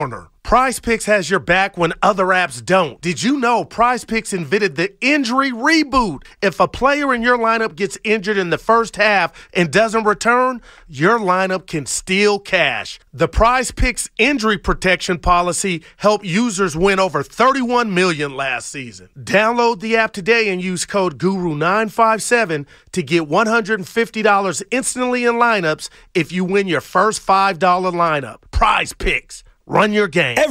Prize Picks has your back when other apps don't. Did you know Prize Picks invented the injury reboot? If a player in your lineup gets injured in the first half and doesn't return, your lineup can steal cash. The Prize Picks injury protection policy helped users win over $31 million last season. Download the app today and use code GURU957 to get $150 instantly in lineups if you win your first $5 lineup. Prize Picks. Run your game.